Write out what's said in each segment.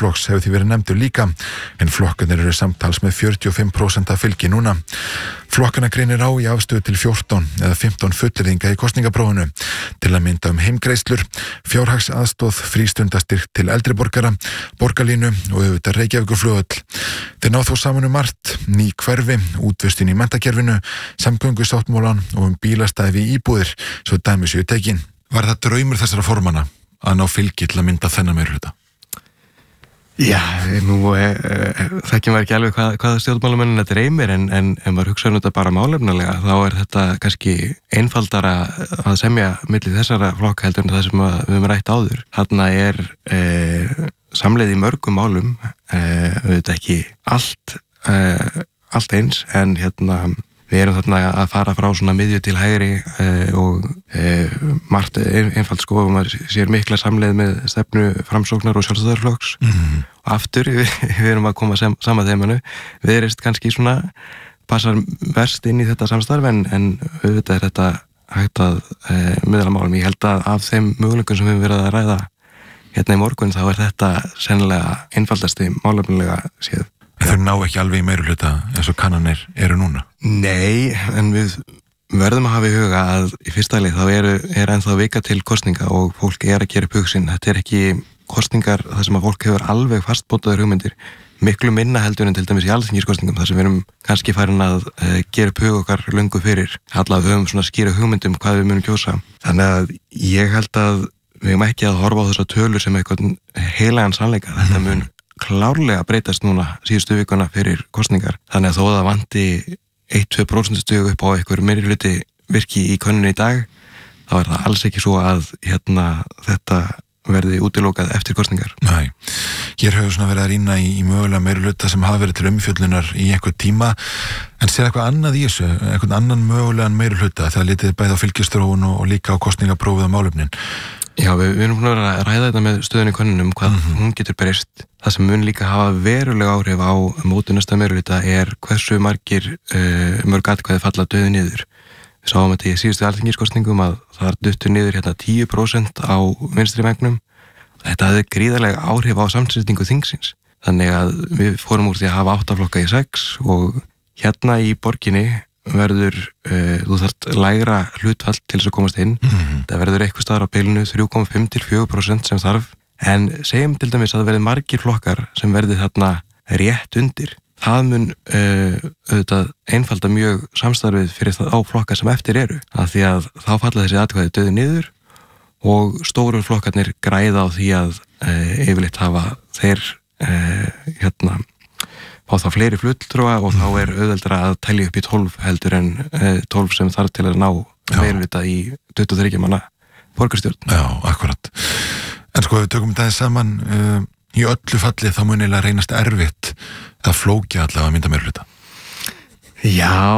Sjálfstæðisflokks hefur því verið nefndur líka, en flokkarnir eru samtals með 45% af fylgi núna. Flokkana greinir á í afstöðu til 14 eða 15 fullyrðinga í kosningaprófinu, til að mynda heimgreiðslur, fjárhagsaðstoð, frístundastyrk til eldri borgara, borgarlínu og auðvitað Reykjavíkurflugvöll. Þeir ná þó saman margt, ný hverfi, útvistun í menntakerfinu, samgöngusáttmálann og bílastæði í íbúðir, svo dæmi séu tekin. Var það draumur þessara formanna að ná fylgi til að mynda þennan meirihluta? Já, nú þekkjum við ekki alveg hvað stjórnmálamennina dreymir, en maður hugsa þetta bara málefnalega, þá þetta kannski einfaldara að semja milli þessara flokka heldur en það sem við höfum rætt áður. Þarna samleið í mörgum málum, auðvitað ekki allt eins, en við erum þarna að fara frá svona miðju til hægri og margt einfald sko, og maður sér mikla samleið með stefnu Framsóknar og Sjálfstæðisflokks. Og aftur, við erum að koma sama þeimanu, Viðreisn kannski svona passar verst inn í þetta samstarf, en auðvitað þetta hægt að miðla málum. Ég held að af þeim möguleikum sem við höfum verið að ræða hérna í morgun, þá þetta sennilega einfaldasti málefnilega séð. Þau ná ekki alveg í meirihluta eins og kannanir eru núna? Nei, en við verðum að hafa í huga að í fyrsta lið þá ennþá vika til kosninga og fólk að gera upp hug sinn. Þetta ekki kosningar þar sem að fólk hefur alveg fastbótaður hugmyndir, miklu minna heldur en til dæmis í alþingiskosningum, þar sem við erum kannski farin að gera upp hug okkar löngu fyrir. Allavega við höfum svona skýra hugmyndum hvað við munum kjósa. Þannig að ég held að við höfum ekki að horfa á þessar tölur sem eitthvað heilagan sannleika. Þetta mun klárlega breytast núna síðustu vikuna fyrir kosningar. Þannig að þó það vanti 1-2% stig upp á einhver meirihluti virki í könnunni í dag, þá það alls ekki svo að þetta verði útilokað eftir kosningar. Nei, hér hefur svona verið að rýna í mögulega meirihluta sem hafa verið til umfjöllunar í einhver tíma, en sér eitthvað annað í þessu, eitthvað annan mögulegan meirihluta þegar litið bæði á fylgistróun og líka á kosningaprófið á málefnin? Já, við erum búin að ræða þetta með stöðunni í könnunum, hvað hún getur breyst. Það sem mun líka hafa verulega áhrif á mótu næsta meirihluta hversu mörg atkvæði falla dauðu niður. Við sáum þetta í síðustu alþingiskosningum að það duttu niður 10% á vinstri vengnum. Þetta hafði gríðarlega áhrif á samsetningu þingsins. Þannig að við fórum úr því að hafa 8 flokka í 6 og hérna í borginni verður, þú þarft lægra hlutfall til þess að komast inn. Það verður eitthvað staðar á bilinu 3,5-4% sem þarf, en segjum til dæmis að það verður margir flokkar sem verður þarna rétt undir. Það mun auðvitað einfalda mjög samstarfið fyrir það á flokka sem eftir eru, af því að þá falla þessi atkvæði dauðu niður og stóru flokkarnir græða á því að yfirleitt hafa þeir fá það fleiri fulltrúa og þá auðveldara að telja upp í 12 heldur en 12 sem þarf til að ná meirihluta í 23 manna borgarstjórn. Já, akkurat. En sko, ef við tökum þetta saman, í öllu falli þá mun eiginlega reynast erfitt að flókja allavega að mynda meirihluta. Já,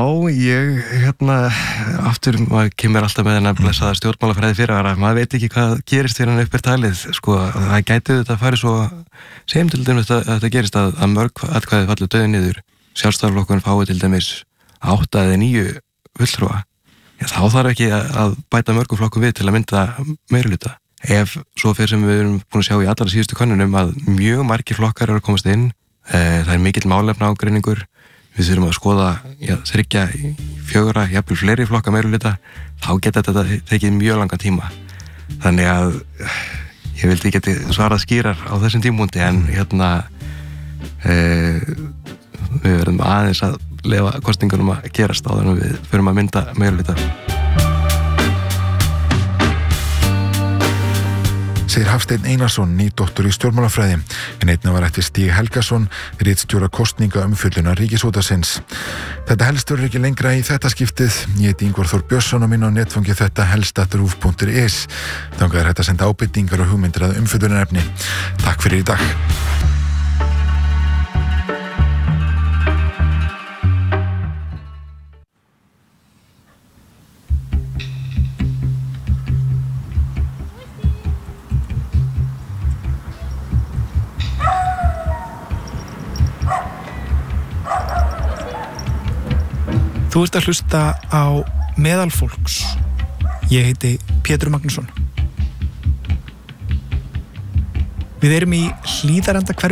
aftur, maður kemur alltaf með þennan blessaða stjórnmálafræði fyrirvara, maður veit ekki hvað gerist fyrir hann upp talið, sko, það gæti þetta að fara svo, segjum til dæmis að þetta gerist að mörg atkvæði falli dauðu niður, Sjálfstæðisflokkurinn fái til dæmis 8 eða 9 fulltrúa, þá þarf ekki að bæta mörgum flokkum við til að mynda meirihluta. Ef svo fyrir sem við erum búin að sjá í allra síðustu könnunum að mjög margir flokkar eru að komast inn, það mikill málefnaágreiningur, við þurfum að skoða 3, 4, jafnvel fleiri flokka meirihluta, þá geta þetta tekið mjög langan tíma. Þannig að ég vildi geti svarað skýrar á þessum tímúndi, en við verðum aðeins að leyfa kosningunum að gerast áður en við förum að mynda meirihluta. Segir Hafsteinn Einarsson, nýdoktor í stjórnmálafræði, en einnig var eftir Stíg Helgason, ritstjóra kosninga umfjöllunar Ríkisútvarpsins. Þetta helst verður ekki lengra í þetta skiptið. Ég heiti Ingvar Þór Björnsson og minn á netfangi þetta helst@ruf.is. Þangað hægt að senda ábendingar og hugmyndir að umfjöllunarefni. Takk fyrir í dag. Þú ert að hlusta á Meðalfólks. Ég heiti Pétur Magnússon. Við erum í Hlíðarenda hverfi